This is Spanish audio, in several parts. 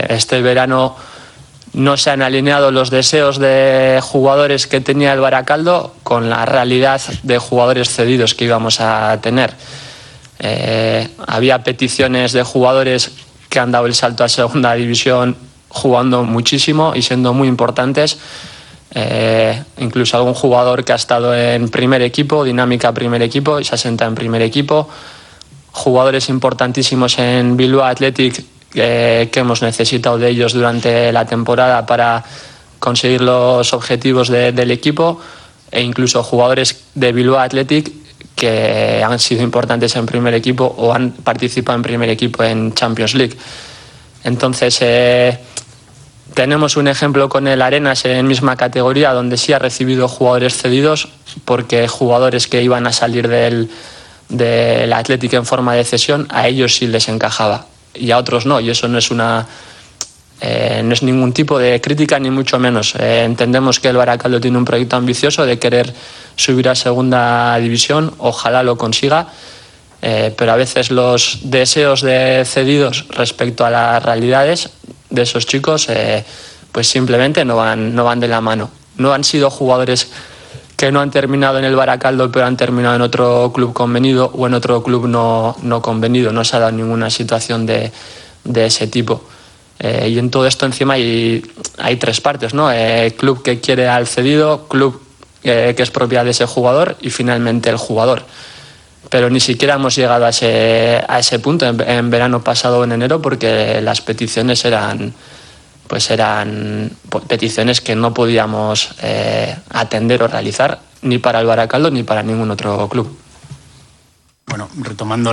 Este verano no se han alineado los deseos de jugadores que tenía el Baracaldo con la realidad de jugadores cedidos que íbamos a tener. Había peticiones de jugadores que han dado el salto a segunda división jugando muchísimo y siendo muy importantes. Incluso algún jugador que ha estado en primer equipo, dinámica primer equipo, y se asenta en primer equipo. Jugadores importantísimos en Bilbao Athletic que hemos necesitado de ellos durante la temporada para conseguir los objetivos del equipo, e incluso jugadores de Bilbao Athletic que han sido importantes en primer equipo o han participado en primer equipo en Champions League. Entonces tenemos un ejemplo con el Arenas en misma categoría, donde sí ha recibido jugadores cedidos, porque jugadores que iban a salir del Athletic en forma de cesión, a ellos sí les encajaba y a otros no, y eso no es no es ningún tipo de crítica ni mucho menos. Entendemos que el Baracaldo tiene un proyecto ambicioso de querer subir a segunda división, ojalá lo consiga, pero a veces los deseos de cedidos respecto a las realidades de esos chicos pues simplemente no van de la mano. No han sido jugadores que no han terminado en el Baracaldo pero han terminado en otro club convenido o en otro club no convenido. No se ha dado ninguna situación de ese tipo. Y en todo esto encima hay tres partes, ¿no? Club que quiere al cedido, club que es propiedad de ese jugador y finalmente el jugador. Pero ni siquiera hemos llegado a ese punto en verano pasado o en enero, porque las peticiones eran peticiones que no podíamos atender o realizar ni para el Baracaldo ni para ningún otro club. Bueno, retomando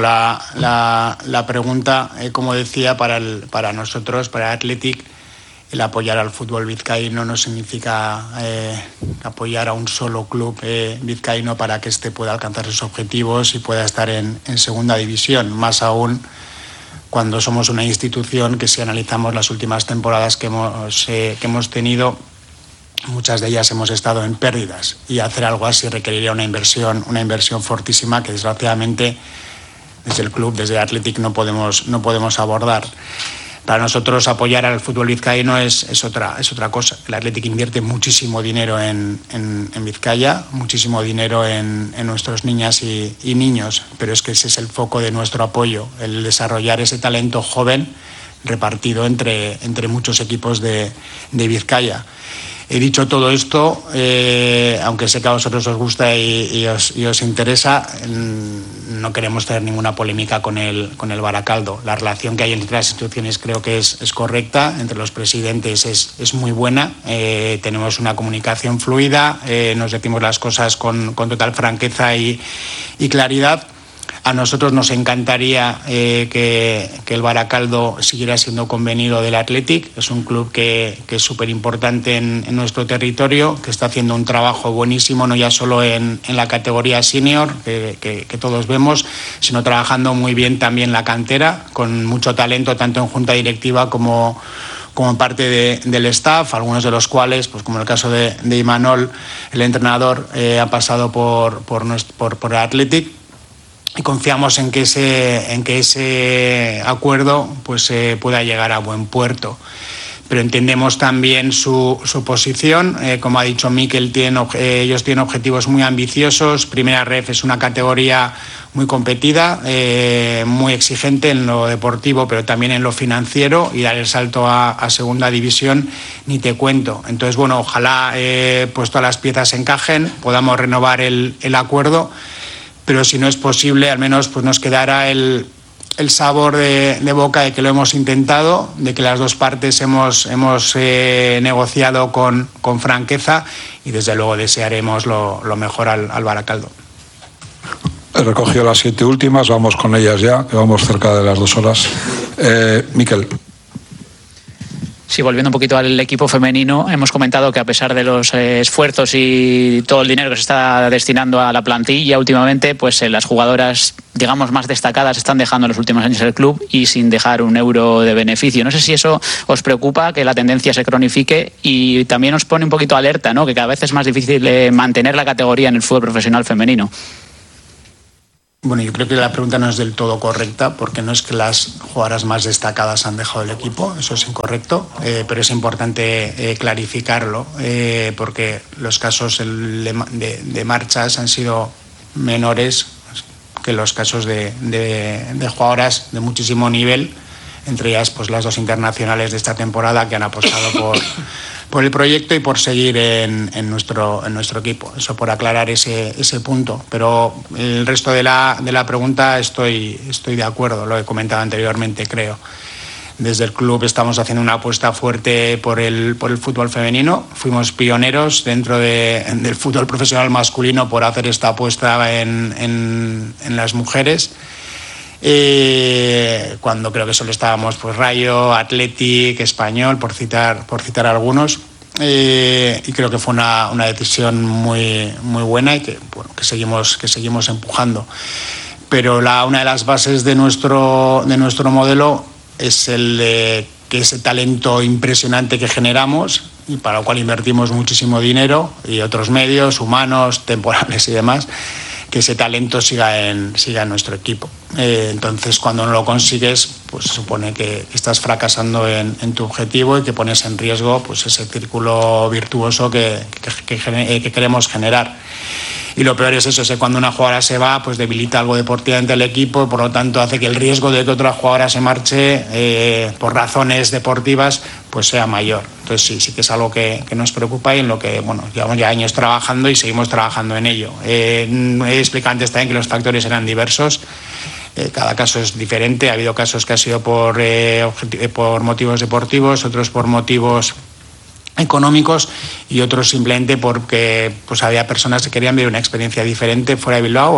la pregunta, como decía, para nosotros, para Athletic, el apoyar al fútbol vizcaíno no significa apoyar a un solo club vizcaíno para que éste pueda alcanzar sus objetivos y pueda estar en segunda división, más aún cuando somos una institución que, si analizamos las últimas temporadas que hemos tenido, muchas de ellas hemos estado en pérdidas, y hacer algo así requeriría una inversión fortísima que desgraciadamente desde el club, desde Athletic, no podemos abordar. Para nosotros apoyar al fútbol vizcaíno es otra cosa. El Athletic invierte muchísimo dinero en Vizcaya, muchísimo dinero en nuestras niñas y niños, pero es que ese es el foco de nuestro apoyo, el desarrollar ese talento joven repartido entre muchos equipos de Vizcaya. He dicho todo esto, aunque sé que a vosotros os gusta y os interesa, no queremos tener ninguna polémica con el Baracaldo. La relación que hay entre las instituciones creo que es correcta, entre los presidentes es muy buena, tenemos una comunicación fluida, nos decimos las cosas con total franqueza y claridad. A nosotros nos encantaría que el Baracaldo siguiera siendo convenido del Athletic. Es un club que es súper importante en nuestro territorio, que está haciendo un trabajo buenísimo, no ya solo en la categoría senior, que todos vemos, sino trabajando muy bien también la cantera, con mucho talento tanto en junta directiva como parte del staff, algunos de los cuales, pues como el caso de Imanol, el entrenador, ha pasado por Athletic. Y confiamos en que ese acuerdo pues pueda llegar a buen puerto. Pero entendemos también su posición. Como ha dicho Mikel, ellos tienen objetivos muy ambiciosos. Primera Ref es una categoría muy competida, muy exigente en lo deportivo, pero también en lo financiero, y dar el salto a segunda división ni te cuento. Entonces, bueno, ojalá pues todas las piezas encajen, podamos renovar el acuerdo, pero si no es posible, al menos pues nos quedará el sabor de boca de que lo hemos intentado, de que las dos partes hemos negociado con franqueza, y desde luego desearemos lo mejor al Baracaldo. He recogido las 7 últimas, vamos con ellas ya, que vamos cerca de las 2 horas. Mikel. Sí, volviendo un poquito al equipo femenino, hemos comentado que a pesar de los esfuerzos y todo el dinero que se está destinando a la plantilla últimamente, pues las jugadoras, digamos, más destacadas están dejando en los últimos años el club y sin dejar un euro de beneficio. No sé si eso os preocupa, que la tendencia se cronifique, y también os pone un poquito alerta, ¿no?, que cada vez es más difícil mantener la categoría en el fútbol profesional femenino. Bueno, yo creo que la pregunta no es del todo correcta, porque no es que las jugadoras más destacadas han dejado el equipo, eso es incorrecto, pero es importante clarificarlo, porque los casos de marchas han sido menores que los casos de jugadoras de muchísimo nivel, entre ellas pues las 2 internacionales de esta temporada que han apostado por el proyecto y por seguir en nuestro equipo. Eso por aclarar ese punto. Pero el resto de la pregunta estoy de acuerdo, lo he comentado anteriormente, creo. Desde el club estamos haciendo una apuesta fuerte por el fútbol femenino. Fuimos pioneros dentro del fútbol profesional masculino por hacer esta apuesta en las mujeres. Cuando creo que solo estábamos pues Rayo, Athletic, Español, por citar algunos, y creo que fue una decisión muy buena y que seguimos empujando. Pero una de las bases de nuestro modelo es el de que ese talento impresionante que generamos y para lo cual invertimos muchísimo dinero y otros medios humanos, temporales y demás, que ese talento siga en nuestro equipo. Entonces, cuando no lo consigues, pues se supone que estás fracasando en tu objetivo y que pones en riesgo pues ese círculo virtuoso que queremos generar. Y lo peor es eso, es que cuando una jugadora se va, pues debilita algo deportivamente al equipo, por lo tanto hace que el riesgo de que otra jugadora se marche por razones deportivas, pues sea mayor. Entonces sí que es algo que nos preocupa y en lo que llevamos ya años trabajando y seguimos trabajando en ello. He explicado antes también que los factores eran diversos. Cada caso es diferente. Ha habido casos que ha sido por motivos deportivos, otros por motivos económicos y otros simplemente porque pues había personas que querían vivir una experiencia diferente fuera de Bilbao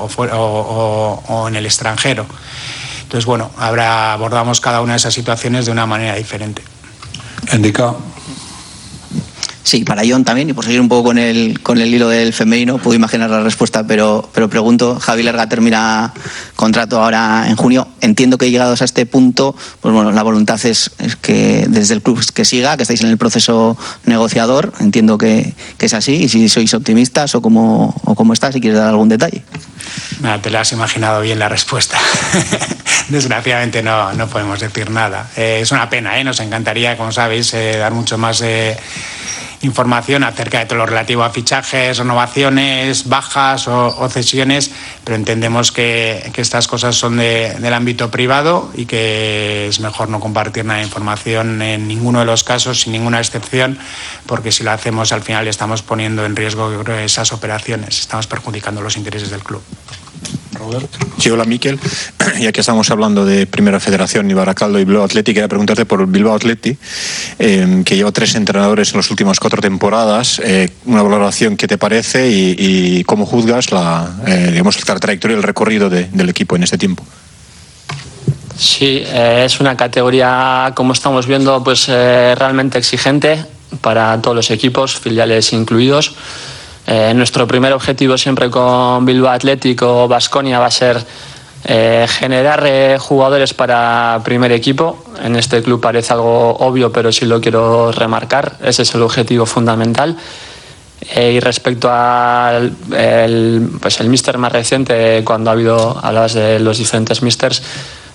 o en el extranjero. Entonces, abordamos cada una de esas situaciones de una manera diferente. Indica. Sí, para Jon también, y por seguir un poco con el hilo del femenino, puedo imaginar la respuesta, pero pregunto, Javi Larga termina contrato ahora en junio. Entiendo que llegados a este punto, pues la voluntad es que desde el club que siga, que estáis en el proceso negociador, entiendo que es así, y si sois optimistas o cómo está, si quieres dar algún detalle. Te la has imaginado bien la respuesta. Desgraciadamente no podemos decir nada. Es una pena, nos encantaría, como sabéis, dar mucho más información acerca de todo lo relativo a fichajes, renovaciones, bajas o cesiones, pero entendemos que estas cosas son del ámbito privado y que es mejor no compartir nada de información en ninguno de los casos, sin ninguna excepción, porque si lo hacemos al final estamos poniendo en riesgo, yo creo, esas operaciones, estamos perjudicando los intereses del club. Sí, hola Miquel, ya que estamos hablando de Primera Federación y Baracaldo y Bilbao Athletic, quería preguntarte por Bilbao Athletic, que lleva 3 entrenadores en las últimas 4 temporadas, una valoración que te parece y cómo juzgas la trayectoria y el recorrido del equipo en este tiempo. Sí, es una categoría, como estamos viendo, pues realmente exigente para todos los equipos, filiales incluidos. Nuestro primer objetivo siempre con Bilbao Athletic o Baskonia va a ser generar jugadores para primer equipo. En este club parece algo obvio, pero sí lo quiero remarcar. Ese es el objetivo fundamental. Y respecto al el míster más reciente, cuando hablabas de los diferentes místers,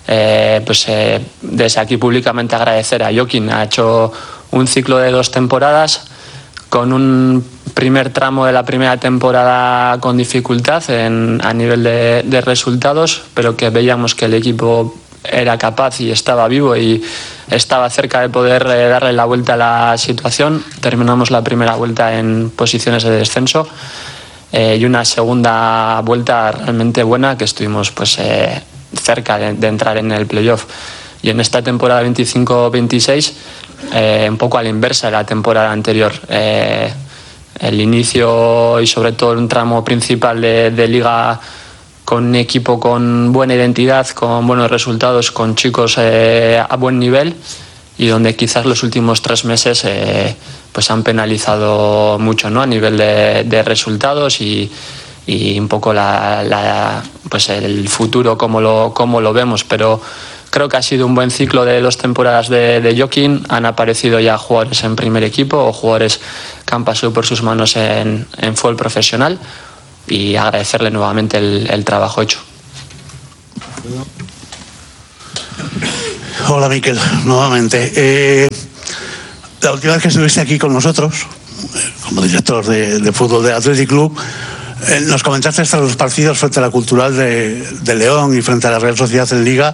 desde aquí públicamente agradecer a Jokin. Ha hecho un ciclo de 2 temporadas con un primer tramo de la primera temporada con dificultad a nivel de resultados, pero que veíamos que el equipo era capaz y estaba vivo y estaba cerca de poder darle la vuelta a la situación. Terminamos la primera vuelta en posiciones de descenso y una segunda vuelta realmente buena, que estuvimos cerca de entrar en el playoff. Y en esta temporada 25-26, un poco a la inversa de la temporada anterior. El inicio y sobre todo un tramo principal de liga con un equipo con buena identidad, con buenos resultados, con chicos a buen nivel, y donde quizás los últimos 3 meses han penalizado mucho, ¿no? A nivel de resultados y un poco el futuro como lo vemos, pero creo que ha sido un buen ciclo de 2 temporadas de Jokin. Han aparecido ya jugadores en primer equipo o jugadores que han pasado por sus manos en fútbol profesional, y agradecerle nuevamente el trabajo hecho. Hola, Miquel, nuevamente. La última vez que estuviste aquí con nosotros, como director de fútbol del Athletic Club, nos comentaste hasta los partidos frente a la Cultural de León y frente a la Real Sociedad en Liga,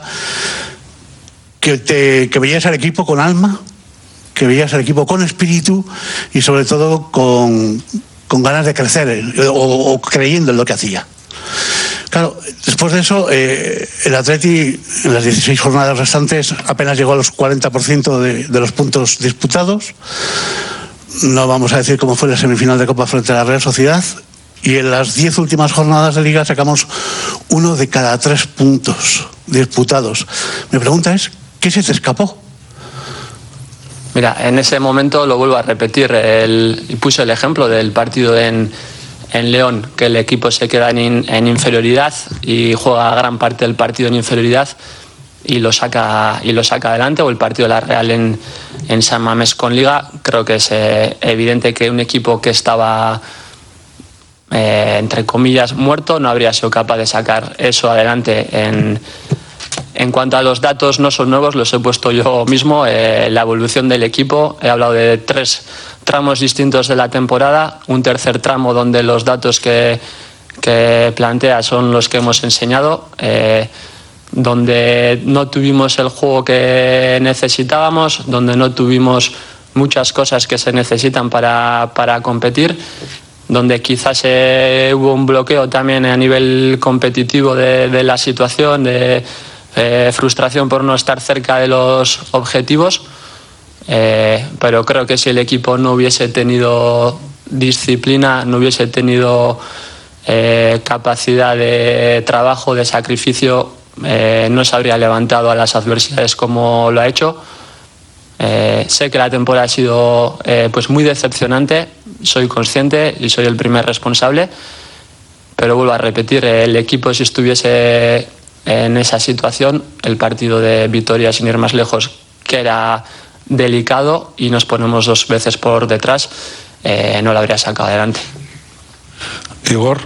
que veías al equipo con alma, que veías al equipo con espíritu y sobre todo con ganas de crecer o creyendo en lo que hacía. Claro, después de eso, el Atleti en las 16 jornadas restantes apenas llegó a los 40% de los puntos disputados. No vamos a decir cómo fue la semifinal de Copa frente a la Real Sociedad. Y en las 10 últimas jornadas de Liga sacamos 1 de cada 3 puntos disputados. Mi pregunta es, ¿qué se te escapó? Mira, en ese momento lo vuelvo a repetir, y puse el ejemplo del partido en León, que el equipo se queda en inferioridad y juega gran parte del partido en inferioridad y lo saca adelante, o el partido de la Real en San Mamés con Liga. Creo que es evidente que un equipo que estaba entre comillas muerto no habría sido capaz de sacar eso adelante. En cuanto a los datos, no son nuevos, los he puesto yo mismo. La evolución del equipo, he hablado de 3 tramos distintos de la temporada, un tercer tramo donde los datos que plantea son los que hemos enseñado, donde no tuvimos el juego que necesitábamos, donde no tuvimos muchas cosas que se necesitan para competir, donde quizás hubo un bloqueo también a nivel competitivo de la situación, de frustración por no estar cerca de los objetivos. Pero creo que si el equipo no hubiese tenido disciplina, no hubiese tenido capacidad de trabajo, de sacrificio, no se habría levantado a las adversidades como lo ha hecho. Sé que la temporada ha sido pues muy decepcionante, soy consciente y soy el primer responsable, pero vuelvo a repetir, el equipo, si estuviese en esa situación, el partido de Vitoria, sin ir más lejos, que era delicado y nos ponemos 2 veces por detrás, no lo habría sacado adelante. Igor.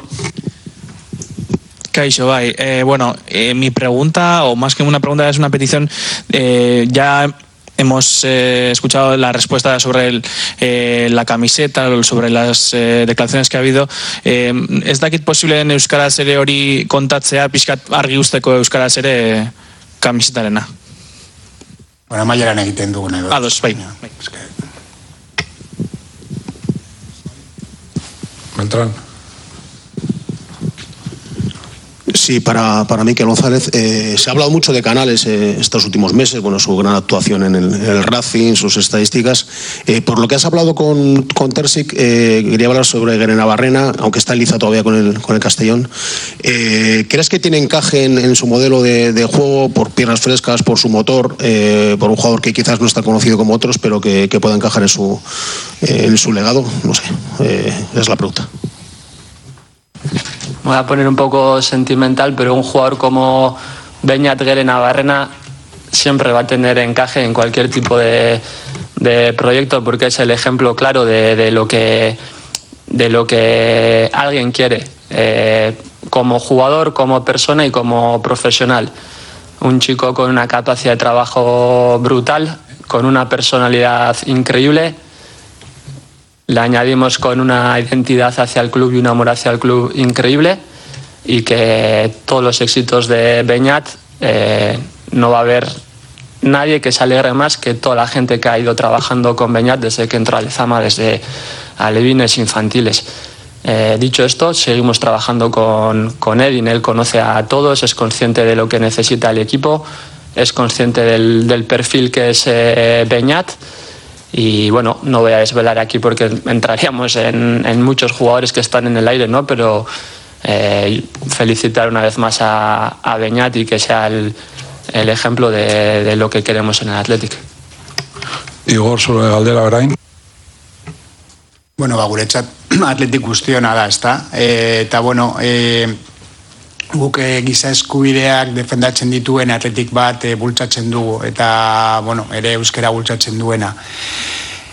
Kaixo, bai. Mi pregunta, o más que una pregunta, es una petición. Ya hemos escuchado la respuesta sobre la camiseta, sobre las declaraciones que ha habido. Ez dakit posible en euskaraz ere hori kontatzea, pixkat argi usteko euskaraz ere kamisetarena. Bueno, amaieran egiten duguna. Ados, bai. Beltrán. Sí, para Miquel González. Se ha hablado mucho de Canales estos últimos meses, bueno, su gran actuación en el Racing, sus estadísticas. Por lo que has hablado con Terzic, quería hablar sobre Guerenabarrena, aunque está en liza todavía con el Castellón. ¿Crees que tiene encaje en su modelo de juego, por piernas frescas, por su motor, por un jugador que quizás no está conocido como otros, pero que pueda encajar en su legado? No sé, es la pregunta. Me voy a poner un poco sentimental, pero un jugador como Beñat Guerenabarrena siempre va a tener encaje en cualquier tipo de proyecto, porque es el ejemplo claro de lo que alguien quiere, como jugador, como persona y como profesional. Un chico con una capacidad de trabajo brutal, con una personalidad increíble. Le añadimos con una identidad hacia el club y un amor hacia el club increíble, y que todos los éxitos de Beñat, no va a haber nadie que se alegre más que toda la gente que ha ido trabajando con Beñat desde que entró a Lezama, desde alevines infantiles. Dicho esto, seguimos trabajando con Edin. Él conoce a todos, es consciente de lo que necesita el equipo, es consciente del perfil que es Beñat. Y bueno, no voy a desvelar aquí porque entraríamos en muchos jugadores que están en el aire, ¿no? Pero felicitar una vez más a Beñat y que sea el ejemplo de lo que queremos en el Athletic. Igor, sobre galdera orain. Bueno, guretzat Athletic guztiona da, ezta? Eta bueno, guk giza eskubideak defendatzen dituen Athletic bat bultzatzen dugu, eta bueno, ere euskara bultzatzen duena.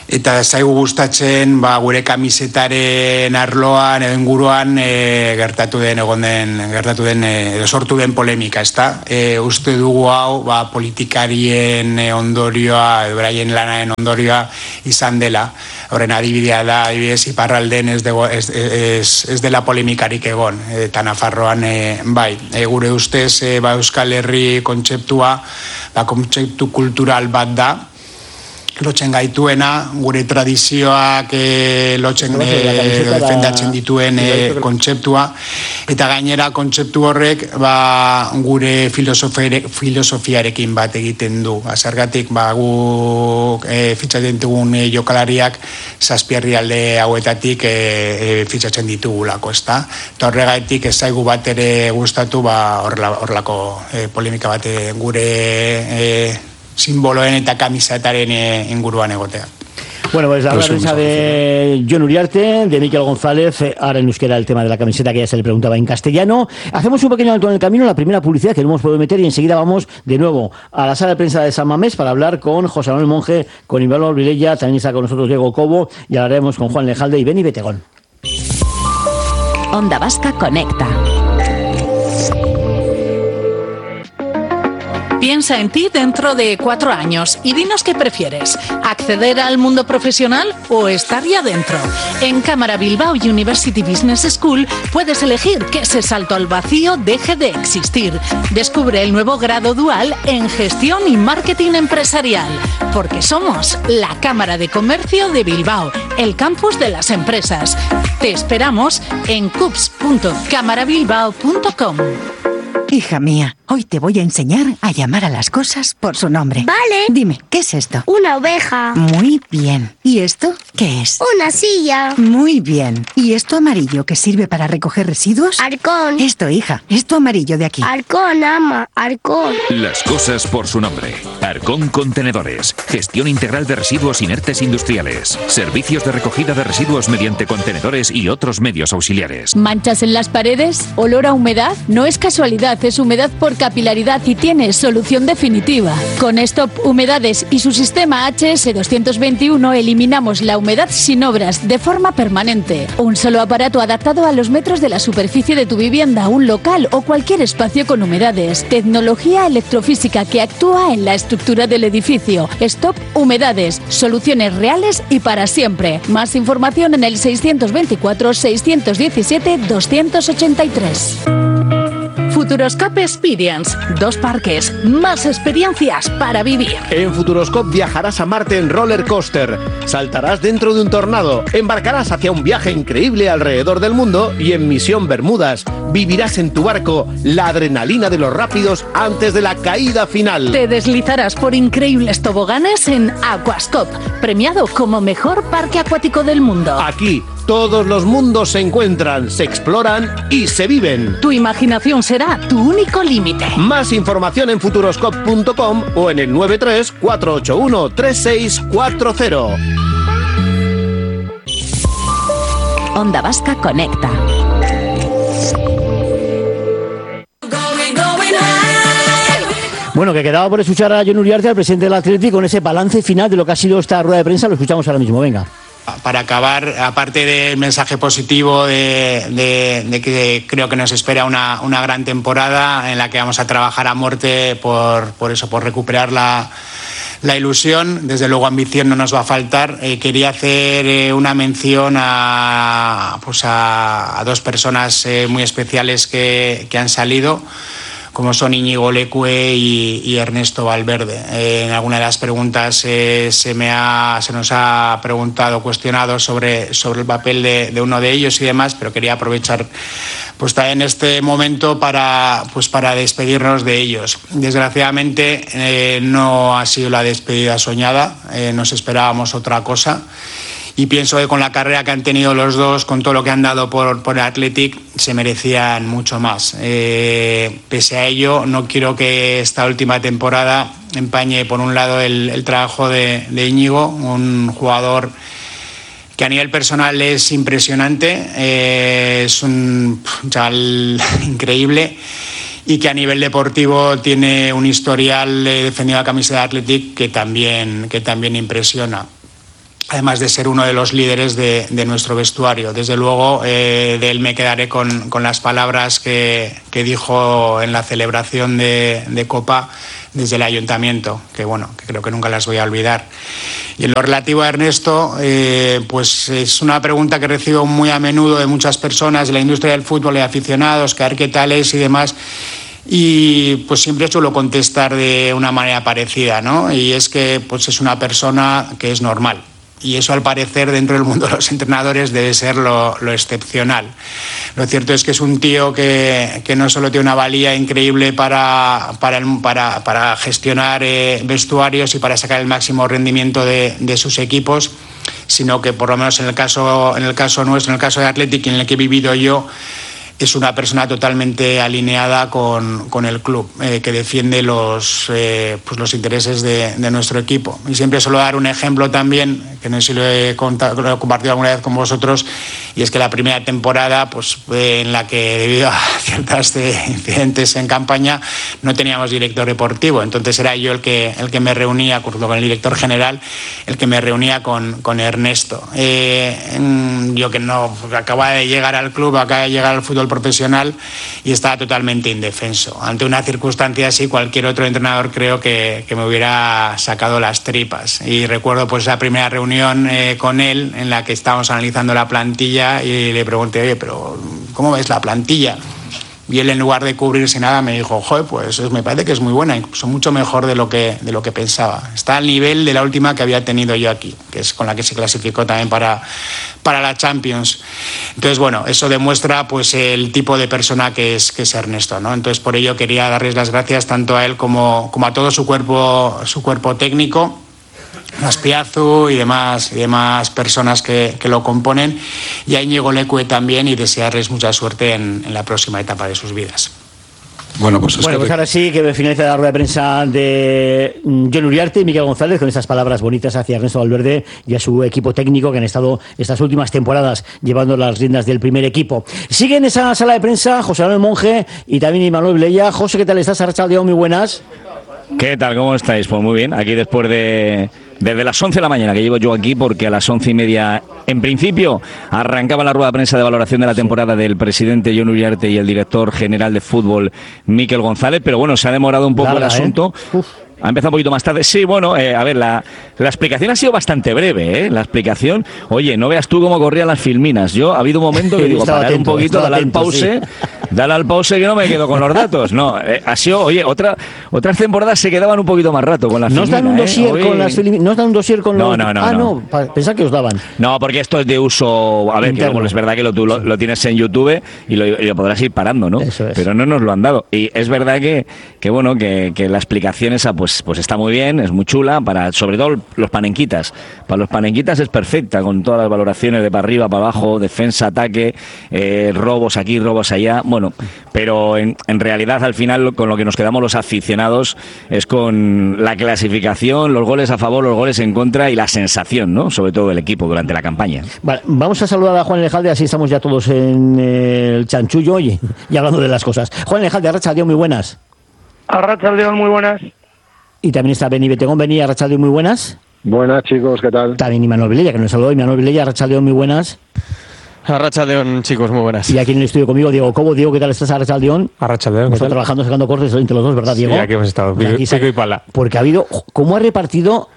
Eta zaigu gustatzen gure kamisetaren arloan edo inguruan gertatu den edo sortu den polemika, ezta? Uste dugu hau politikarien ondorioa, beraien lanaren ondorioa izan dela. Horren adibidea da, adibidez, iparralden ez dela polemikarik egon, eta Nafarroan bai. Gure ustez Euskal Herri kontzeptua, kontzeptu kultural bat da, lotzen gaituena, gure tradizioak defendatzen dituen kontzeptua, eta gainera kontzeptu horrek gure filosofiarekin bat egiten du. Zergatik guk fitxatzen dugun jokalariak 7 herrialde hauetatik fitxatzen ditugulako, ezta? Eta horregatik ez zaigu bat ere gustatu horrelako polemika bat gure simboloen eta kamisetaren inguruan egotea. Bueno, pues la prensa de Jon Uriarte, de Mikel González, ahora en euskera el tema de la camiseta que ya se le preguntaba en castellano. Hacemos un pequeño alto en el camino, la primera publicidad que no hemos podido meter, y enseguida vamos de nuevo a la sala de prensa de San Mamés para hablar con José Manuel Monge, con Ivaldo Vilella, también está con nosotros Diego Cobo, y hablaremos con Juan Lejalde y Beni Betegón. Onda Vasca Conecta. Piensa en ti dentro de 4 años y dinos qué prefieres, acceder al mundo profesional o estar ya dentro. En Cámara Bilbao University Business School puedes elegir que ese salto al vacío deje de existir. Descubre el nuevo grado dual en Gestión y Marketing Empresarial, porque somos la Cámara de Comercio de Bilbao, el campus de las empresas. Te esperamos en cups.camarabilbao.com. Hija mía, hoy te voy a enseñar a llamar a las cosas por su nombre. Vale. Dime, ¿qué es esto? Una oveja. Muy bien. ¿Y esto qué es? Una silla. Muy bien. ¿Y esto amarillo que sirve para recoger residuos? Arcón. Esto, hija, esto amarillo de aquí. Arcón, ama, Arcón. Las cosas por su nombre. Arcón Contenedores. Gestión integral de residuos inertes industriales. Servicios de recogida de residuos mediante contenedores y otros medios auxiliares. ¿Manchas en las paredes? ¿Olor a humedad? No es casualidad, es humedad por capilaridad y tiene solución definitiva. Con Stop Humedades y su sistema HS221 eliminamos la humedad sin obras de forma permanente. Un solo aparato adaptado a los metros de la superficie de tu vivienda, un local o cualquier espacio con humedades. Tecnología electrofísica que actúa en la estructura del edificio. Stop Humedades. Soluciones reales y para siempre. Más información en el 624 617 283. Futuroscope Experience. 2 parques, más experiencias para vivir. En Futuroscope viajarás a Marte en roller coaster, saltarás dentro de un tornado, embarcarás hacia un viaje increíble alrededor del mundo y en Misión Bermudas vivirás en tu barco la adrenalina de los rápidos antes de la caída final. Te deslizarás por increíbles toboganes en Aquascope, premiado como mejor parque acuático del mundo. Aquí todos los mundos se encuentran, se exploran y se viven. Tu imaginación será tu único límite. Más información en futuroscope.com o en el 93 481 3640. Onda Vasca Conecta. Bueno, que quedaba por escuchar a Jon Uriarte, al presidente del Atlético, con ese balance final de lo que ha sido esta rueda de prensa. Lo escuchamos ahora mismo, venga. Para acabar, aparte del mensaje positivo de que creo que nos espera una gran temporada en la que vamos a trabajar a muerte por recuperar la ilusión, desde luego ambición no nos va a faltar. Quería hacer una mención a 2 personas muy especiales que han salido, como son Íñigo Leque y Ernesto Valverde. En alguna de las preguntas se nos ha cuestionado sobre el papel de uno de ellos y demás, pero quería aprovechar también este momento para despedirnos de ellos. Desgraciadamente no ha sido la despedida soñada, nos esperábamos otra cosa. Y pienso que con la carrera que han tenido los dos, con todo lo que han dado por el Athletic, se merecían mucho más. Pese a ello, no quiero que esta última temporada empañe, por un lado, el trabajo de Íñigo, un jugador que a nivel personal es impresionante, es un chaval increíble, y que a nivel deportivo tiene un historial defendiendo la camiseta de Athletic que también impresiona. además de ser uno de los líderes de nuestro vestuario. Desde luego, de él me quedaré con las palabras que dijo en la celebración de Copa desde el Ayuntamiento, que bueno, que creo que nunca las voy a olvidar. Y en lo relativo a Ernesto, pues es una pregunta que recibo muy a menudo de muchas personas de la industria del fútbol, de aficionados, que a ver qué tal es y demás. Y pues siempre suelo contestar de una manera parecida, ¿no? Y es que pues es una persona que es normal. Y eso, al parecer, dentro del mundo de los entrenadores debe ser lo excepcional. Lo cierto es que es un tío que no solo tiene una valía increíble para gestionar vestuarios y para sacar el máximo rendimiento de sus equipos, sino que, por lo menos en el caso nuestro, en el caso de Athletic, en el que he vivido yo, es una persona totalmente alineada con el club, que defiende los intereses de nuestro equipo. Y siempre suelo dar un ejemplo también, que no sé si lo he compartido alguna vez con vosotros, y es que la primera temporada, pues en la que, debido a ciertos incidentes en campaña, no teníamos director deportivo. Entonces era yo el que me reunía, junto con el director general, el que me reunía con Ernesto. Yo que no acababa de llegar al club, acaba de llegar al fútbol profesional y estaba totalmente indefenso. Ante una circunstancia así, cualquier otro entrenador creo que me hubiera sacado las tripas. Y recuerdo pues la primera reunión con él, en la que estábamos analizando la plantilla, y le pregunté, oye, pero ¿cómo ves la plantilla? Y él, en lugar de cubrirse nada, me dijo, joder, pues me parece que es muy buena, incluso mucho mejor de lo que pensaba. Está al nivel de la última que había tenido yo aquí, que es con la que se clasificó también para la Champions. Entonces, bueno, eso demuestra pues el tipo de persona que es Ernesto, ¿no? Entonces, por ello quería darles las gracias tanto a él como a todo su cuerpo técnico, Azpiazu y demás personas que lo componen, y a Íñigo Leque también, y desearles mucha suerte en la próxima etapa de sus vidas. Bueno, pues ahora sí que finaliza la rueda de prensa de Jon Uriarte y Mikel González con estas palabras bonitas hacia Ernesto Valverde y a su equipo técnico, que han estado estas últimas temporadas llevando las riendas del primer equipo. Sigue en esa sala de prensa José Manuel Monge y también Imanol Vilella. José, ¿qué tal estás? Arratsaldeon, muy buenas. ¿Qué tal? ¿Cómo estáis? Pues muy bien, aquí después desde las 11 de la mañana que llevo yo aquí, porque a las 11:30 en principio arrancaba la rueda de prensa de valoración de la temporada del presidente Jon Uriarte y el director general de fútbol Mikel González, pero bueno, se ha demorado un poco el asunto. Ha empezado un poquito más tarde. Sí, bueno, a ver, la explicación ha sido bastante breve, La explicación, oye, no veas tú cómo corrían las filminas. Yo ha habido un momento que digo, parar un poquito, dale al pause, dale al pause, que no me quedo con los datos. No, ha sido, oye, otras temporadas se quedaban un poquito más rato con las filminas. ¿No os dan un dossier con las filminas? ¿No os dan un dossier con los...? No. Pensaba que os daban. No, porque esto es de uso, a ver, que luego es verdad que tú lo tienes en YouTube y lo podrás ir parando, ¿no? Eso es. Pero no nos lo han dado. Y es verdad que bueno, que la explicación esa, pues está muy bien, es muy chula, sobre todo los panenquitas. Para los panenquitas es perfecta, con todas las valoraciones de para arriba, para abajo, defensa, ataque, robos aquí, robos allá. Bueno, pero en realidad al final con lo que nos quedamos los aficionados es con la clasificación, los goles a favor, los goles en contra y la sensación, ¿no? Sobre todo del equipo durante la campaña. Vale, vamos a saludar a Juan Elejalde, así estamos ya todos en el chanchullo, oye, y hablando de las cosas. Juan Elejalde, arratsaldeon, muy buenas. Arratsaldeon, muy buenas. Y también está Beni Betegón. Beni, arratsaldeon, muy buenas. Buenas, chicos, ¿qué tal? También Imanol Vilella, que nos saludó. Imanol Vilella, arratsaldeon, muy buenas. Arratsaldeon, chicos, muy buenas. Y aquí en el estudio conmigo, Diego Cobo. Diego, ¿qué tal estás, arratsaldeon? Arratsaldeon, ¿qué tal? Trabajando, sacando cortes entre los dos, ¿verdad, Diego? Sí, aquí hemos estado, pico y pala. Porque ha habido, ¿cómo ha repartido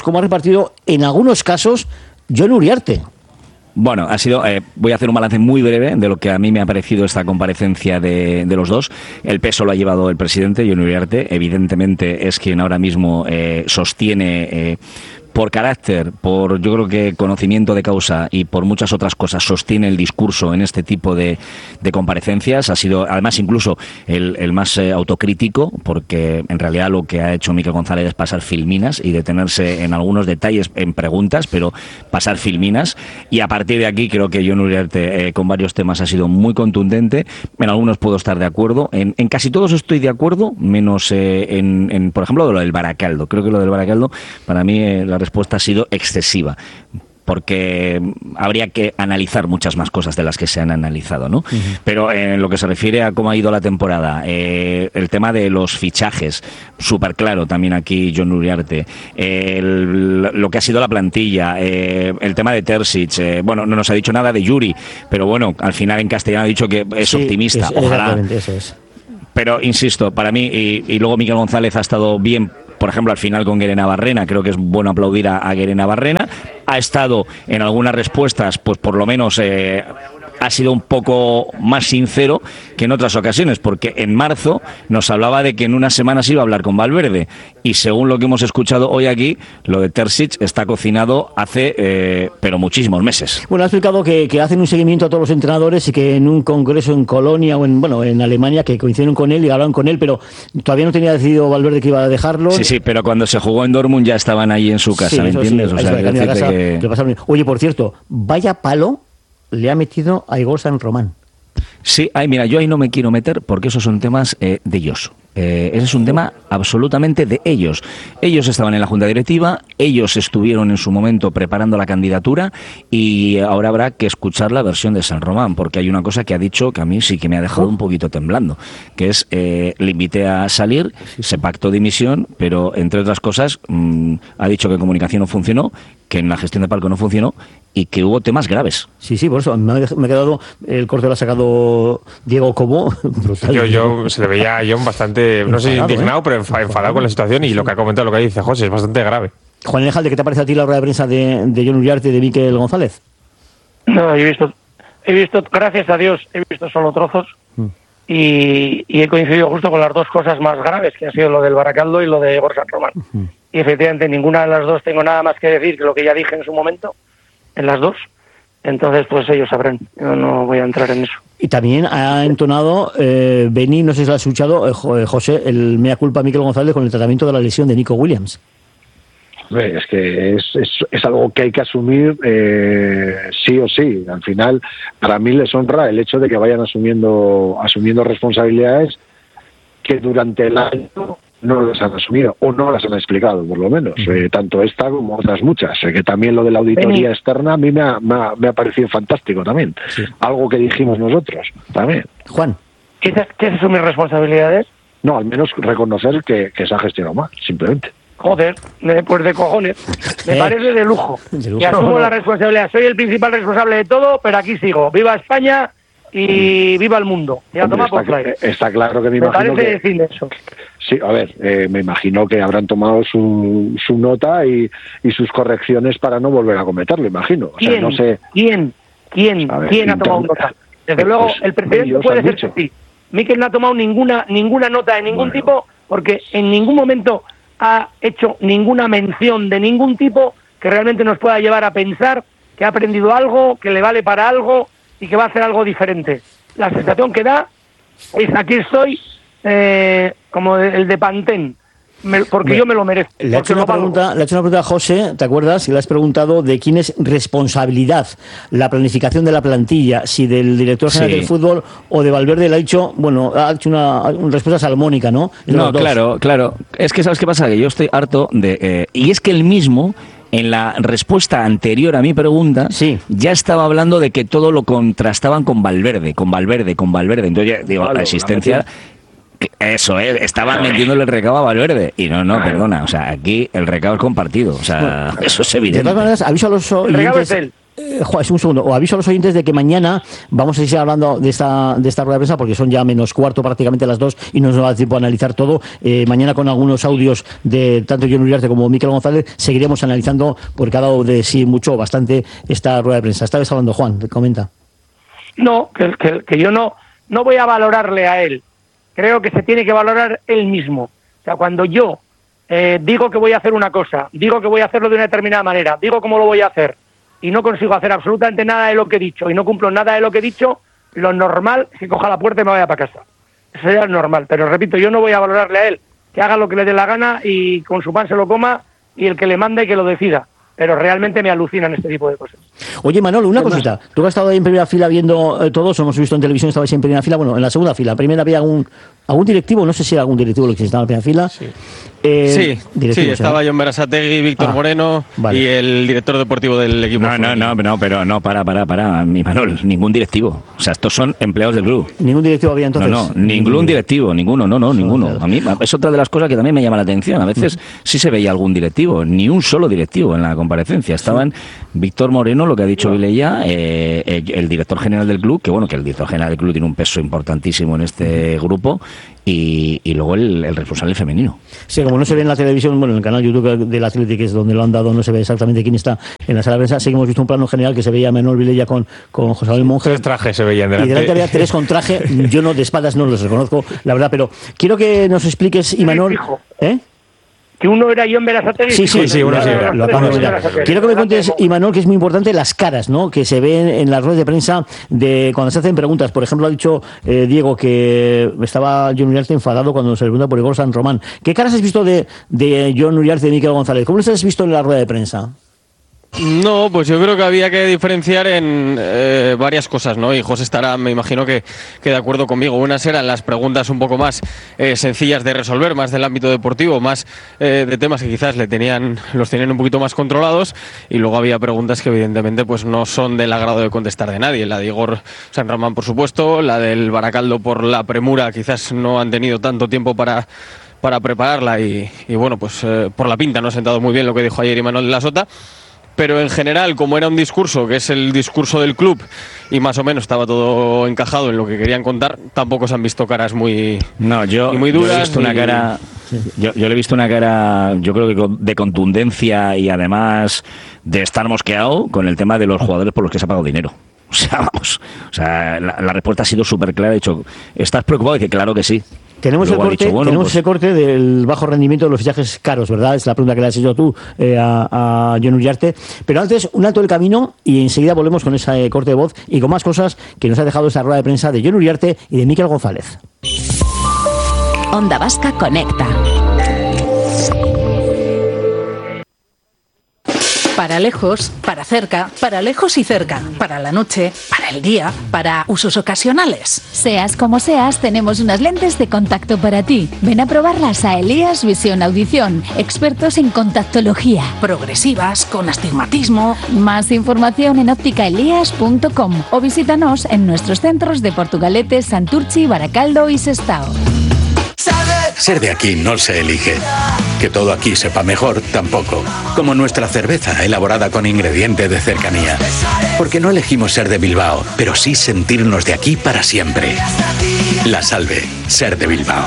en algunos casos Jon Uriarte? Bueno, voy a hacer un balance muy breve de lo que a mí me ha parecido esta comparecencia de los dos. El peso lo ha llevado el presidente, Jon Uriarte. Evidentemente es quien ahora mismo sostiene... por carácter, por yo creo que conocimiento de causa y por muchas otras cosas, sostiene el discurso en este tipo de comparecencias. Ha sido además incluso el más autocrítico, porque en realidad lo que ha hecho Mikel González es pasar filminas y detenerse en algunos detalles en preguntas, pero pasar filminas. Y a partir de aquí creo que Jon Uriarte con varios temas ha sido muy contundente. En algunos puedo estar de acuerdo, en casi todos estoy de acuerdo, menos por ejemplo, lo del Baracaldo. Creo que lo del Baracaldo, para mí la respuesta ha sido excesiva. porque habría que analizar muchas más cosas de las que se han analizado, ¿no? Pero en lo que se refiere a cómo ha ido la temporada, el tema de los fichajes, súper claro también aquí Jon Uriarte, lo que ha sido la plantilla, el tema de Terzic, bueno, no nos ha dicho nada de Yuri, pero bueno, al final en castellano ha dicho que es optimista, ojalá. Eso es. Pero insisto, para mí, y luego Mikel González ha estado bien, por ejemplo, al final con Guerena Barrena, creo que es bueno aplaudir a Guerena Barrena. Ha estado en algunas respuestas, pues por lo menos ha sido un poco más sincero que en otras ocasiones, porque en marzo nos hablaba de que en unas semanas iba a hablar con Valverde, y según lo que hemos escuchado hoy aquí, lo de Terzic está cocinado hace pero muchísimos meses. Bueno, ha explicado que hacen un seguimiento a todos los entrenadores y que en un congreso en Colonia o en Alemania, que coincidieron con él y hablaron con él, pero todavía no tenía decidido Valverde que iba a dejarlo. Sí, pero cuando se jugó en Dortmund ya estaban ahí en su casa, ¿me entiendes? Sí, o sea, Oye, por cierto, vaya palo le ha metido a Igor San Román. Sí, mira, yo ahí no me quiero meter porque esos son temas de ellos. Ese es un tema absolutamente de ellos. Ellos estaban en la junta directiva, ellos estuvieron en su momento preparando la candidatura, y ahora habrá que escuchar la versión de San Román, porque hay una cosa que ha dicho que a mí sí que me ha dejado un poquito temblando, que es, le invité a salir, se pactó dimisión, pero entre otras cosas ha dicho que comunicación no funcionó, que en la gestión de palco no funcionó y que hubo temas graves. Sí, por eso me ha quedado, el corte lo ha sacado Diego Cobo. Yo se le veía a Jon bastante, no sé si indignado, pero enfadado con la situación, y lo que ha comentado, lo que dice José, es bastante grave. Juan Alejandro, ¿qué te parece a ti la rueda de prensa de Jon Uriarte y de Mikel González? No, he visto, gracias a Dios, he visto solo trozos y he coincidido justo con las dos cosas más graves, que ha sido lo del Baracaldo y lo de Igor San Román. Y efectivamente ninguna de las dos tengo nada más que decir que lo que ya dije en su momento, en las dos. Entonces, pues ellos sabrán. Yo no voy a entrar en eso. Y también ha entonado Beni, no sé si lo has escuchado, José, el mea culpa a Mikel González con el tratamiento de la lesión de Nico Williams. Es que es algo que hay que asumir sí o sí. Al final, para mí les honra el hecho de que vayan asumiendo responsabilidades que durante el año no las han asumido o no las han explicado, por lo menos, tanto esta como otras muchas, que también lo de la auditoría externa a mí me ha parecido fantástico también, algo que dijimos nosotros también. Juan, ¿qué es asumir responsabilidades? No, al menos reconocer que se ha gestionado mal, simplemente. Joder, pues de cojones, me parece de lujo. Y asumo la responsabilidad, soy el principal responsable de todo, pero aquí sigo, viva España y viva el mundo. Está claro que me imagino parece decir eso. Sí, a ver, me imagino que habrán tomado su nota y sus correcciones para no volver a cometerlo, imagino. O sea, no sé. ¿Quién ha tomado nota? Desde luego, el presidente puede ser que sí. Mikel no ha tomado ninguna nota de ningún tipo, porque en ningún momento ha hecho ninguna mención de ningún tipo que realmente nos pueda llevar a pensar que ha aprendido algo, que le vale para algo y que va a hacer algo diferente. La sensación que da es: aquí estoy, como el de Pantene, porque yo me lo merezco. Le ha hecho una pregunta a José, ¿te acuerdas? Y le has preguntado de quién es responsabilidad la planificación de la plantilla, si del director general del fútbol o de Valverde. Le ha hecho, ha hecho una respuesta salmónica, ¿no? No, claro. Es que, ¿sabes qué pasa? Que yo estoy harto de... y es que él mismo, en la respuesta anterior a mi pregunta, ya estaba hablando de que todo lo contrastaban con Valverde. Entonces, ya digo, la existencia... Eso es, estaban metiéndole el recado a Valverde. Y no, perdona, o sea, aquí el recado es compartido, o sea, eso es evidente. De todas maneras, aviso a los oyentes... un segundo, o aviso a los oyentes de que mañana vamos a seguir hablando de esta rueda de prensa, porque son ya menos cuarto prácticamente las 2 y no nos va a dar tiempo a analizar todo. Mañana, con algunos audios de tanto Jon Uriarte como Mikel González, seguiremos analizando, porque ha dado de sí mucho, bastante, esta rueda de prensa. Estabas hablando, Juan, comenta. No, que yo no voy a valorarle a él. Creo que se tiene que valorar él mismo. O sea, cuando yo digo que voy a hacer una cosa, digo que voy a hacerlo de una determinada manera, digo cómo lo voy a hacer, y no consigo hacer absolutamente nada de lo que he dicho, y no cumplo nada de lo que he dicho, lo normal es que coja la puerta y me vaya para casa. Eso sería normal. Pero repito, yo no voy a valorarle a él. Que haga lo que le dé la gana y con su pan se lo coma, y el que le mande que lo decida. Pero realmente me alucinan este tipo de cosas. Oye, Manolo, una cosita. Tú que has estado ahí en primera fila viendo todos, hemos visto en televisión, estabais en primera fila, bueno, en la segunda fila. En primera había algún directivo, no sé si era algún directivo lo que estaba en la primera fila. Sí. Sí, estaba John Berasategui, Víctor Moreno y el director deportivo del equipo. No, para, mi Manol, ningún directivo. O sea, estos son empleados del club. ¿Ningún directivo había entonces? No, ningún directivo, ninguno. A mí es otra de las cosas que también me llama la atención. A veces sí se veía algún directivo, ni un solo directivo en la comparecencia. Estaban Víctor Moreno, lo que ha dicho Vilella, el director general del club, que el director general del club tiene un peso importantísimo en este grupo, y luego el responsable femenino. Sí, como no se ve en la televisión, en el canal YouTube del Athletic, que es donde lo han dado, no se ve exactamente quién está en la sala de prensa. Sí que hemos visto un plano general que se veía a Manuel Vilella con José Manuel Monge. 3 trajes se veían delante. Y delante había 3 con traje. Yo de espaldas no los reconozco, la verdad, pero quiero que nos expliques, Imanol. Que uno era John Berasategui. Sí, uno sí era. Lo acabo de ver. Quiero que me cuentes, Imanol, que es muy importante, las caras, ¿no?, que se ven en las ruedas de prensa de cuando se hacen preguntas. Por ejemplo, ha dicho Diego que estaba John Uriarte enfadado cuando se le pregunta por Igor San Román. ¿Qué caras has visto de John Uriarte y de Mikel González? ¿Cómo los has visto en la rueda de prensa? No, pues yo creo que había que diferenciar en varias cosas, ¿no? Y José estará, me imagino que de acuerdo conmigo. Unas eran las preguntas un poco más sencillas de resolver, más del ámbito deportivo, más de temas que quizás los tenían un poquito más controlados, y luego había preguntas que evidentemente pues no son del agrado de contestar de nadie. La de Igor San Román, por supuesto, la del Baracaldo por la premura, quizás no han tenido tanto tiempo para prepararla y bueno, pues por la pinta no ha sentado muy bien lo que dijo ayer Imanol de la Sota. Pero en general, como era un discurso, que es el discurso del club, y más o menos estaba todo encajado en lo que querían contar, tampoco se han visto caras muy duras. Yo le he visto una cara, yo le he visto una cara, yo creo que de contundencia y además de estar mosqueado con el tema de los jugadores por los que se ha pagado dinero. O sea, vamos, la respuesta ha sido súper clara. De hecho, ¿estás preocupado? Y que claro que sí. Tenemos ese corte del bajo rendimiento de los fichajes caros, ¿verdad? Es la pregunta que le has hecho tú a John Uriarte. Pero antes, un alto del camino y enseguida volvemos con ese corte de voz y con más cosas que nos ha dejado esta rueda de prensa de John Uriarte y de Mikel González. Onda Vasca Conecta. Para lejos, para cerca, para lejos y cerca, para la noche, para el día, para usos ocasionales. Seas como seas, tenemos unas lentes de contacto para ti. Ven a probarlas a Elías Visión Audición, expertos en contactología. Progresivas, con astigmatismo. Más información en ópticaelías.com o visítanos en nuestros centros de Portugalete, Santurchi, Baracaldo y Sestao. Ser de aquí no se elige. Que todo aquí sepa mejor, tampoco. Como nuestra cerveza, elaborada con ingredientes de cercanía. Porque no elegimos ser de Bilbao, pero sí sentirnos de aquí para siempre. La Salve, ser de Bilbao.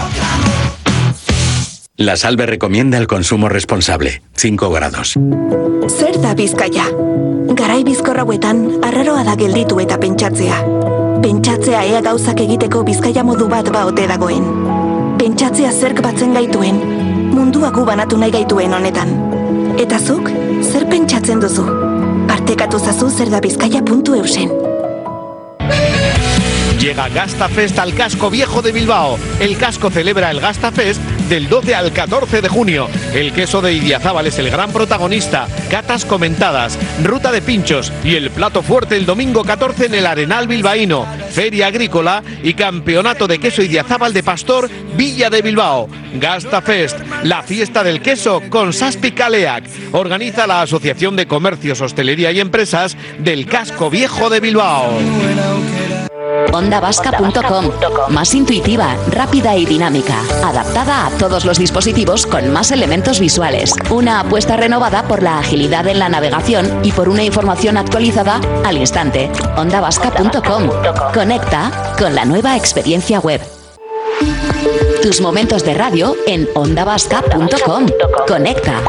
La Salve recomienda el consumo responsable. 5 grados. Zer da Bizkaia? Garai bizkor hauetan, arraroa da gelditu eta pentsatzea. Pentsatzea ea gauzak egiteko Bizkaia modu bat ote dagoen. Pentsatzea zerk batzen gaituen, mundua gu banatu nahi gaituen honetan. Eta zuk, zer pentsatzen duzu? Partekatu zazu zer da bizkaia.eusen. Llega Gastafest al Casco Viejo de Bilbao. El casco celebra el Gastafest del 12 al 14 de junio. El queso de Idiazábal es el gran protagonista. Catas comentadas, ruta de pinchos y el plato fuerte el domingo 14 en el Arenal bilbaíno. Feria agrícola y campeonato de queso Idiazábal de Pastor, Villa de Bilbao. Gastafest, la fiesta del queso con Saspi Kaleak. Organiza la Asociación de Comercios, Hostelería y Empresas del Casco Viejo de Bilbao. OndaVasca.com. Más intuitiva, rápida y dinámica. Adaptada a todos los dispositivos con más elementos visuales. Una apuesta renovada por la agilidad en la navegación y por una información actualizada al instante. OndaVasca.com. Conecta con la nueva experiencia web. Tus momentos de radio en OndaVasca.com. Conecta.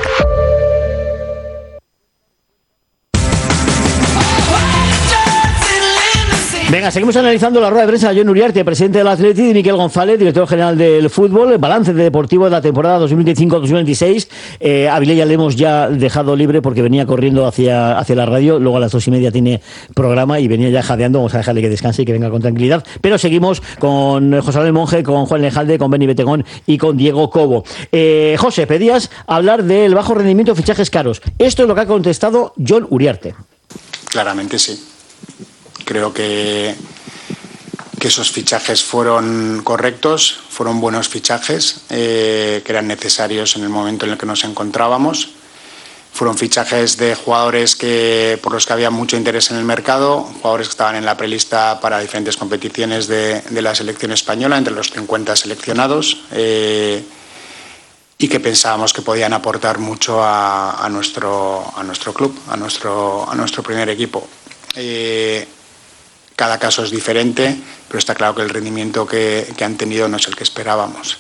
Venga, seguimos analizando la rueda de prensa de John Uriarte, presidente del Athletic, y Mikel González, director general del fútbol, el balance de deportivo de la temporada 2025-2026. A Vilella le hemos ya dejado libre porque venía corriendo hacia la radio, luego a las 2:30 tiene programa y venía ya jadeando. Vamos a dejarle que descanse y que venga con tranquilidad. Pero seguimos con José Manuel Monge, con Juan Lejalde, con Beni Betegón y con Diego Cobo. José, pedías hablar del bajo rendimiento, fichajes caros. Esto es lo que ha contestado John Uriarte. Claramente sí. Creo que esos fichajes fueron correctos, fueron buenos fichajes, que eran necesarios en el momento en el que nos encontrábamos. Fueron fichajes de jugadores por los que había mucho interés en el mercado, jugadores que estaban en la prelista para diferentes competiciones de la selección española, entre los 50 seleccionados, y que pensábamos que podían aportar mucho a nuestro club, a nuestro primer equipo. Cada caso es diferente, pero está claro que el rendimiento que han tenido no es el que esperábamos.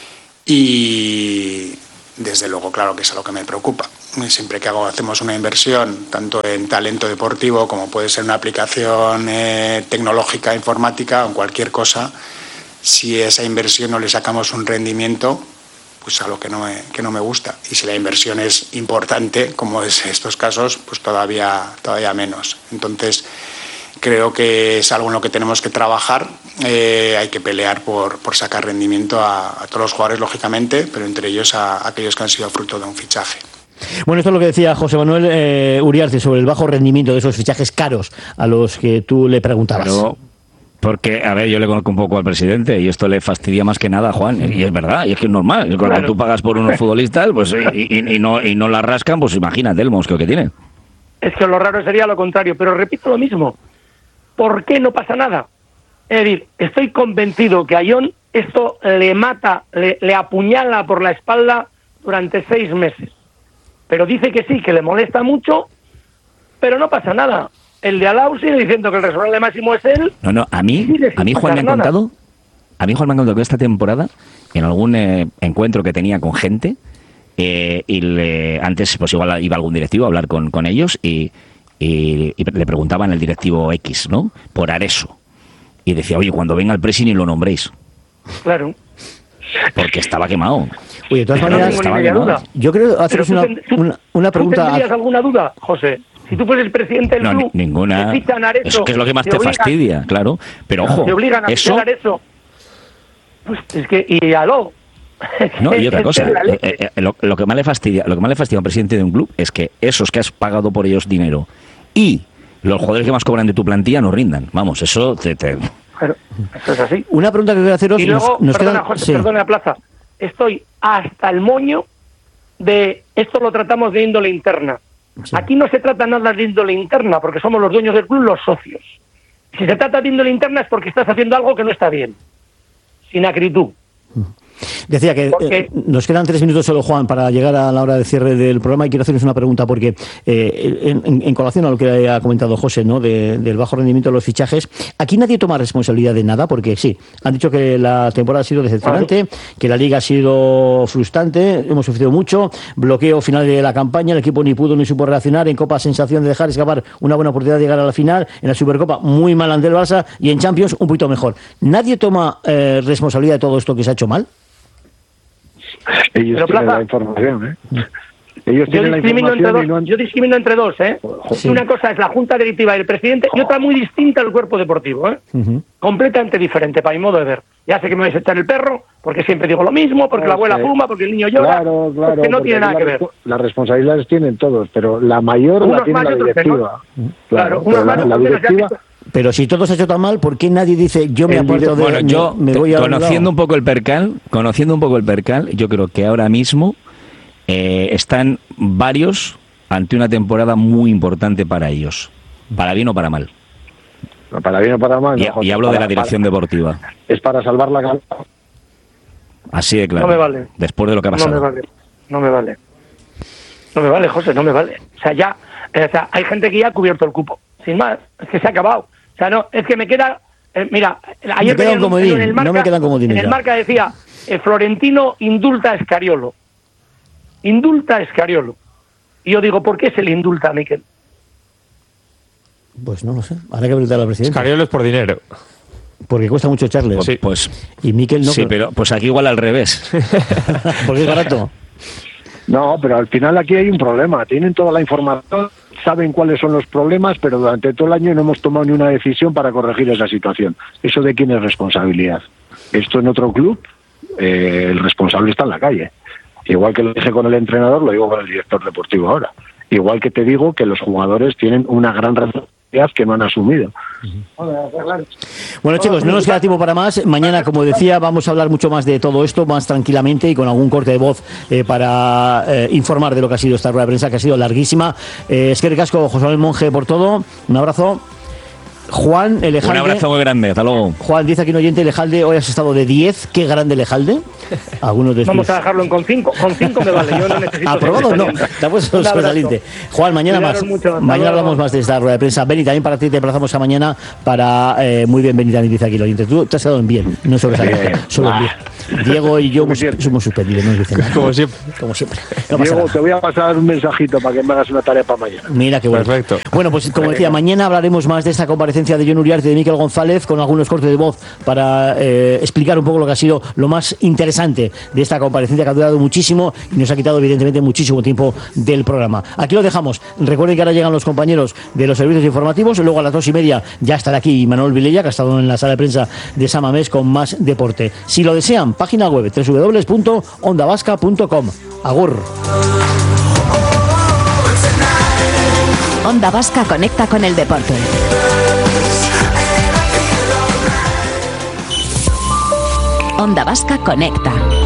Y desde luego, claro que es algo que me preocupa. Siempre que hacemos una inversión, tanto en talento deportivo como puede ser una aplicación tecnológica, informática o en cualquier cosa, si a esa inversión no le sacamos un rendimiento, pues algo que no me gusta. Y si la inversión es importante, como es estos casos, pues todavía menos. Entonces, creo que es algo en lo que tenemos que trabajar. Hay que pelear por sacar rendimiento a todos los jugadores, lógicamente, pero entre ellos a aquellos que han sido fruto de un fichaje. Bueno, esto es lo que decía José Manuel Uriarte sobre el bajo rendimiento de esos fichajes caros a los que tú le preguntabas. Pero, porque, a ver, yo le conozco un poco al presidente y esto le fastidia más que nada a Juan, y es verdad, y es que es normal. Cuando tú pagas por unos futbolistas pues y no la rascan, pues imagínate el mosqueo que tiene. Es que lo raro sería lo contrario, pero repito lo mismo. ¿Por qué no pasa nada? Es decir, estoy convencido que a Jon esto le mata, le apuñala por la espalda durante 6 meses. Pero dice que sí, que le molesta mucho, pero no pasa nada. El de Alau sigue diciendo que el responsable máximo es él. No, a mí Juan me ha contado que esta temporada, en algún encuentro que tenía con gente, antes pues igual iba algún directivo a hablar con ellos y le preguntaban al directivo X, ¿no? Por Areso. Y decía, oye, cuando venga el presi ni lo nombréis. Claro. Porque estaba quemado. Oye, de todas maneras, estaba quemado. Duda. Yo creo haceros una pregunta. ¿Tú tendrías alguna duda, José? Si tú fueres el presidente del club, ninguna. te fichan Areso, eso que es lo que más te fastidia, claro. Pero ojo, te obligan a eso. Areso. Pues es que, y aló. No, y otra cosa, lo que más le fastidia a un presidente de un club es que esos que has pagado por ellos dinero y los jugadores que más cobran de tu plantilla no rindan. Vamos, eso Claro, eso es así. Una pregunta que quiero haceros. Y luego, perdona, Plaza, estoy hasta el moño de esto lo tratamos de índole interna. Sí. Aquí no se trata nada de índole interna, porque somos los dueños del club, los socios. Si se trata de índole interna es porque estás haciendo algo que no está bien, sin acritud. Decía que nos quedan 3 minutos solo, Juan, para llegar a la hora de cierre del programa, y quiero hacerles una pregunta porque en colación a lo que ha comentado José, ¿no? Del bajo rendimiento de los fichajes, aquí nadie toma responsabilidad de nada, porque sí, han dicho que la temporada ha sido decepcionante, que la liga ha sido frustrante, hemos sufrido mucho, bloqueo final de la campaña, el equipo ni pudo ni supo reaccionar, en Copa sensación de dejar escapar una buena oportunidad de llegar a la final, en la Supercopa muy mal ante el Barça y en Champions un poquito mejor. ¿Nadie toma responsabilidad de todo esto que se ha hecho mal? Ellos tienen la información, Ellos tienen la información. Yo discrimino entre dos, Sí. Una cosa es la junta directiva y el presidente y otra muy distinta al cuerpo deportivo, completamente diferente para mi modo de ver. Ya sé que me vais a echar el perro porque siempre digo lo mismo, porque la abuela fuma, porque el niño llora, claro, que no tiene nada que ver. Las responsabilidades tienen todos, pero la mayor la tiene la directiva. Claro, la directiva. Pero si todo se ha hecho tan mal, ¿por qué nadie dice yo me aparto de... Bueno, yo, conociendo un poco el percal, yo creo que ahora mismo están varios ante una temporada muy importante para ellos, para bien o para mal. Para bien o para mal. Y hablo de la dirección deportiva. Es para salvar la calma. Así de claro. No me vale. Después de lo que ha pasado. No me vale, José, no me vale. O sea, hay gente que ya ha cubierto el cupo. Sin más, es que se ha acabado. O sea, no, es que me queda... mira, ayer en el Marca, no me quedan comodín, en el Marca decía, Florentino indulta a Escariolo. Indulta a Escariolo. Y yo digo, ¿por qué se le indulta a Miquel? Pues no lo sé. Habrá que preguntarle al presidente. Escariolo es por dinero. Porque cuesta mucho echarle. Sí. Pues, y Miquel no. Sí, pero pues aquí igual al revés. Porque es barato. No, pero al final aquí hay un problema. Tienen toda la información, saben cuáles son los problemas, pero durante todo el año no hemos tomado ni una decisión para corregir esa situación. ¿Eso de quién es responsabilidad? Esto en otro club, el responsable está en la calle. Igual que lo dije con el entrenador, lo digo con el director deportivo ahora. Igual que te digo que los jugadores tienen una gran responsabilidad responsabilidad que no han asumido. Bueno, chicos, no nos queda tiempo para más. Mañana, como decía, vamos a hablar mucho más de todo esto, más tranquilamente y con algún corte de voz para informar de lo que ha sido esta rueda de prensa, que ha sido larguísima. Eskerrik asko, José Manuel Monge, por todo. Un abrazo. Juan Elejalde. Un abrazo muy grande, hasta luego. Juan, dice aquí un oyente, Elejalde, hoy has estado de 10. Qué grande Elejalde. Algunos de Vamos a dejarlo con 5. Con 5 me vale, yo no necesito. ¿Aprobado? No, te ha puesto sobresaliente. Juan, mañana más. Mañana hablamos más de esta rueda de prensa. Beni, también para ti te emplazamos a mañana para... muy bien, Beni, también dice aquí el oyente. Tú te has quedado en bien, no sobresaliente, solo en bien. Diego y yo somos suspendidos, no nos dicen nada. Como siempre. No Diego, te voy a pasar un mensajito para que me hagas una tarea para mañana. Mira qué bueno. Perfecto. Bueno, pues como decía, mañana hablaremos más de esta comparecencia de Jon Uriarte y de Mikel González, con algunos cortes de voz para explicar un poco lo que ha sido lo más interesante de esta comparecencia, que ha durado muchísimo y nos ha quitado evidentemente muchísimo tiempo del programa. Aquí lo dejamos. Recuerden que ahora llegan los compañeros de los servicios informativos, luego a las 2:30 ya estará aquí Manuel Vilella, que ha estado en la sala de prensa de San Mamés con más deporte. Si lo desean, página web www.ondavasca.com. Agur. Onda Vasca conecta con el deporte. Onda Vasca conecta.